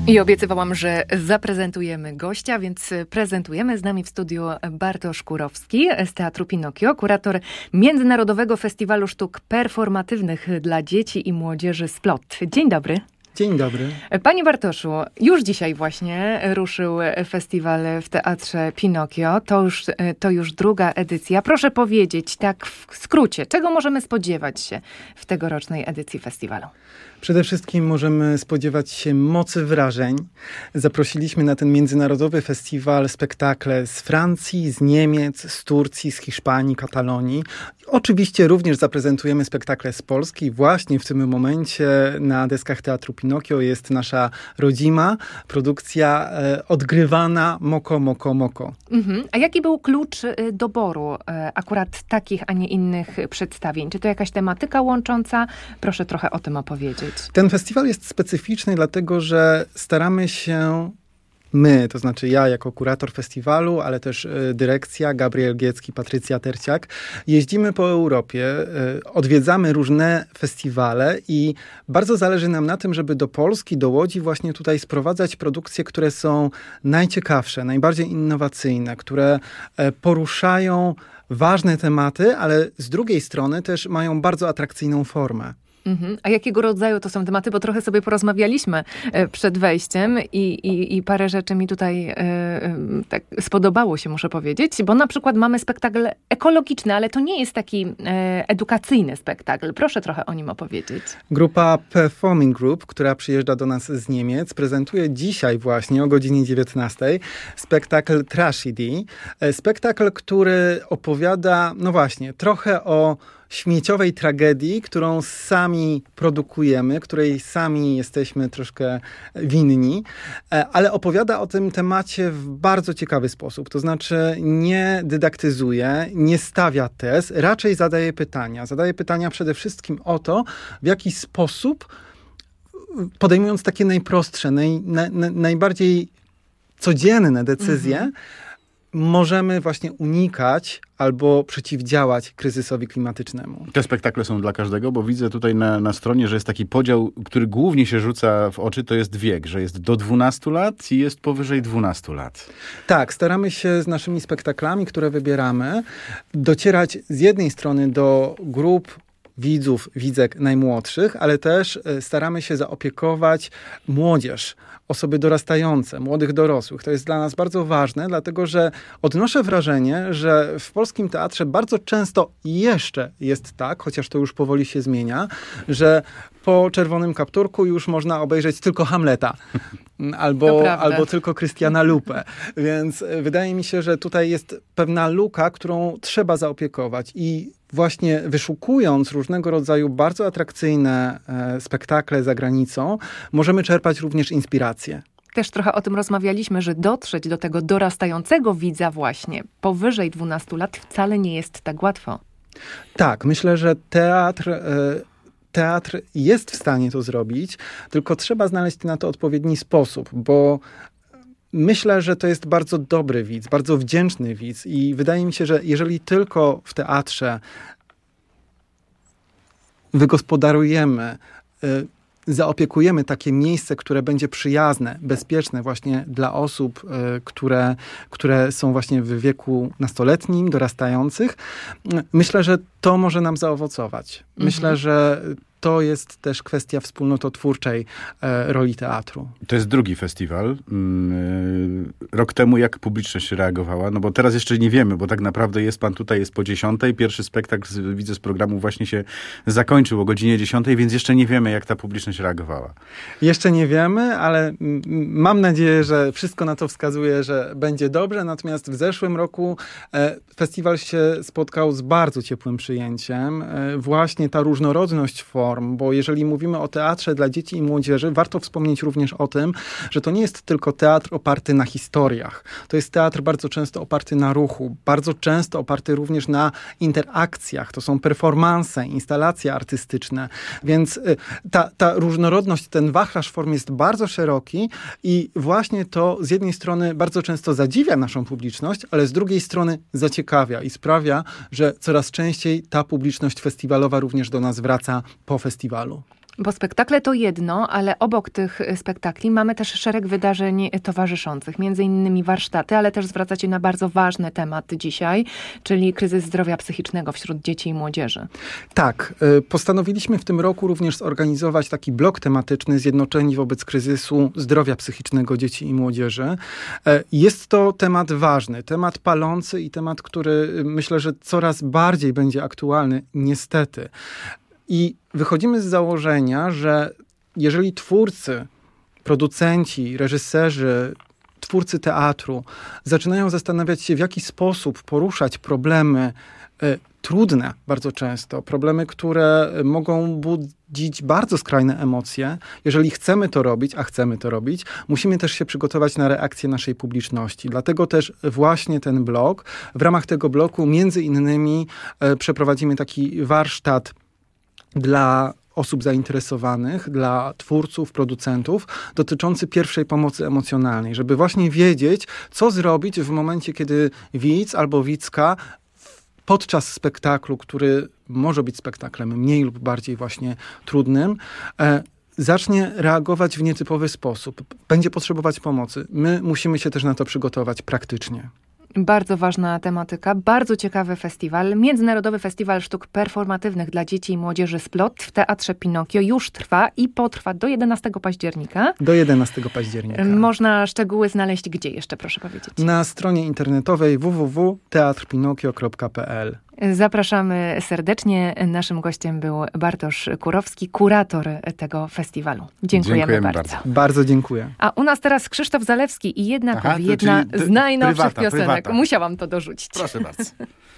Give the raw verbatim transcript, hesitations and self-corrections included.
I obiecywałam, że zaprezentujemy gościa, więc prezentujemy z nami w studiu Bartosz Kurowski z Teatru Pinokio, kurator Międzynarodowego Festiwalu Sztuk Performatywnych dla Dzieci i Młodzieży Splot. Dzień dobry. Dzień dobry. Panie Bartoszu, już dzisiaj właśnie ruszył festiwal w Teatrze Pinokio. To już, to już druga edycja. Proszę powiedzieć tak w skrócie, czego możemy spodziewać się w tegorocznej edycji festiwalu? Przede wszystkim możemy spodziewać się mocy wrażeń. Zaprosiliśmy na ten międzynarodowy festiwal spektakle z Francji, z Niemiec, z Turcji, z Hiszpanii, Katalonii. Oczywiście również zaprezentujemy spektakle z Polski. Właśnie w tym momencie na deskach Teatru Pinokio jest nasza rodzima produkcja e, odgrywana Moko, Moko, Moko. Mhm. A jaki był klucz doboru e, akurat takich, a nie innych przedstawień? Czy to jakaś tematyka łącząca? Proszę trochę o tym opowiedzieć. Ten festiwal jest specyficzny, dlatego że staramy się my, to znaczy ja jako kurator festiwalu, ale też y, dyrekcja, Gabriel Giecki, Patrycja Terciak, jeździmy po Europie, y, odwiedzamy różne festiwale i bardzo zależy nam na tym, żeby do Polski, do Łodzi właśnie tutaj sprowadzać produkcje, które są najciekawsze, najbardziej innowacyjne, które y, poruszają ważne tematy, ale z drugiej strony też mają bardzo atrakcyjną formę. Mhm. A jakiego rodzaju to są tematy? Bo trochę sobie porozmawialiśmy e, przed wejściem i, i, i parę rzeczy mi tutaj e, e, tak spodobało się, muszę powiedzieć. Bo na przykład mamy spektakl ekologiczny, ale to nie jest taki e, edukacyjny spektakl. Proszę trochę o nim opowiedzieć. Grupa Performing Group, która przyjeżdża do nas z Niemiec, prezentuje dzisiaj właśnie o godzinie dziewiętnastej spektakl Tragedy. Spektakl, który opowiada, no właśnie, trochę o śmieciowej tragedii, którą sami produkujemy, której sami jesteśmy troszkę winni, ale opowiada o tym temacie w bardzo ciekawy sposób. To znaczy nie dydaktyzuje, nie stawia tez, raczej zadaje pytania. Zadaje pytania przede wszystkim o to, w jaki sposób, podejmując takie najprostsze, naj, na, na, najbardziej codzienne decyzje, mhm. możemy właśnie unikać albo przeciwdziałać kryzysowi klimatycznemu. Te spektakle są dla każdego, bo widzę tutaj na, na stronie, że jest taki podział, który głównie się rzuca w oczy, to jest wiek, że jest do dwunastu lat i jest powyżej dwunastu lat. Tak, staramy się z naszymi spektaklami, które wybieramy, docierać z jednej strony do grup widzów, widzek najmłodszych, ale też staramy się zaopiekować młodzież, osoby dorastające, młodych dorosłych. To jest dla nas bardzo ważne, dlatego że odnoszę wrażenie, że w polskim teatrze bardzo często jeszcze jest tak, chociaż to już powoli się zmienia, że po Czerwonym Kapturku już można obejrzeć tylko Hamleta albo, albo tylko Krystiana Lupę. Więc wydaje mi się, że tutaj jest pewna luka, którą trzeba zaopiekować i właśnie wyszukując różnego rodzaju bardzo atrakcyjne e, spektakle za granicą, możemy czerpać również inspirację. Też trochę o tym rozmawialiśmy, że dotrzeć do tego dorastającego widza właśnie powyżej dwunastu lat wcale nie jest tak łatwo. Tak, myślę, że teatr... E, Teatr jest w stanie to zrobić, tylko trzeba znaleźć na to odpowiedni sposób, bo myślę, że to jest bardzo dobry widz, bardzo wdzięczny widz i wydaje mi się, że jeżeli tylko w teatrze wygospodarujemy, y, zaopiekujemy takie miejsce, które będzie przyjazne, bezpieczne właśnie dla osób, y, które, które są właśnie w wieku nastoletnim, dorastających, y, myślę, że to może nam zaowocować. Mhm. Myślę, że to jest też kwestia wspólnototwórczej e, roli teatru. To jest drugi festiwal. Rok temu jak publiczność reagowała? No bo teraz jeszcze nie wiemy, bo tak naprawdę jest pan tutaj, jest po dziesiątej. Pierwszy spektakl, z, widzę z programu, właśnie się zakończył o godzinie dziesiątej, więc jeszcze nie wiemy, jak ta publiczność reagowała. Jeszcze nie wiemy, ale m- mam nadzieję, że wszystko na to wskazuje, że będzie dobrze. Natomiast w zeszłym roku e, festiwal się spotkał z bardzo ciepłym przyjęciem. E, właśnie ta różnorodność form, bo jeżeli mówimy o teatrze dla dzieci i młodzieży, warto wspomnieć również o tym, że to nie jest tylko teatr oparty na historiach. To jest teatr bardzo często oparty na ruchu, bardzo często oparty również na interakcjach. To są performanse, instalacje artystyczne. Więc ta, ta różnorodność, ten wachlarz form jest bardzo szeroki i właśnie to z jednej strony bardzo często zadziwia naszą publiczność, ale z drugiej strony zaciekawia i sprawia, że coraz częściej ta publiczność festiwalowa również do nas wraca po festiwalu. Bo spektakle to jedno, ale obok tych spektakli mamy też szereg wydarzeń towarzyszących, między innymi warsztaty, ale też zwracacie na bardzo ważny temat dzisiaj, czyli kryzys zdrowia psychicznego wśród dzieci i młodzieży. Tak, postanowiliśmy w tym roku również zorganizować taki blok tematyczny Zjednoczeni wobec kryzysu zdrowia psychicznego dzieci i młodzieży. Jest to temat ważny, temat palący i temat, który myślę, że coraz bardziej będzie aktualny, niestety. I wychodzimy z założenia, że jeżeli twórcy, producenci, reżyserzy, twórcy teatru zaczynają zastanawiać się, w jaki sposób poruszać problemy y, trudne bardzo często, problemy, które mogą budzić bardzo skrajne emocje, jeżeli chcemy to robić, a chcemy to robić, musimy też się przygotować na reakcję naszej publiczności. Dlatego też właśnie ten blok, w ramach tego bloku między innymi y, przeprowadzimy taki warsztat dla osób zainteresowanych, dla twórców, producentów, dotyczący pierwszej pomocy emocjonalnej, żeby właśnie wiedzieć, co zrobić w momencie, kiedy widz albo widzka podczas spektaklu, który może być spektaklem mniej lub bardziej właśnie trudnym, e, zacznie reagować w nietypowy sposób. Będzie potrzebować pomocy. My musimy się też na to przygotować praktycznie. Bardzo ważna tematyka, bardzo ciekawy festiwal. Międzynarodowy Festiwal Sztuk Performatywnych dla Dzieci i Młodzieży Splot w Teatrze Pinokio już trwa i potrwa do jedenastego października. Do jedenastego października. Można szczegóły znaleźć gdzie jeszcze, proszę powiedzieć? Na stronie internetowej w w w kropka teatr pinokio kropka p l. Zapraszamy serdecznie. Naszym gościem był Bartosz Kurowski, kurator tego festiwalu. Dziękujemy, Dziękujemy bardzo. bardzo. Bardzo dziękuję. A u nas teraz Krzysztof Zalewski i Jednakow, Aha, to jedna czyli z najnowszych prywata, piosenek. prywata. Musiałam to dorzucić. Proszę bardzo.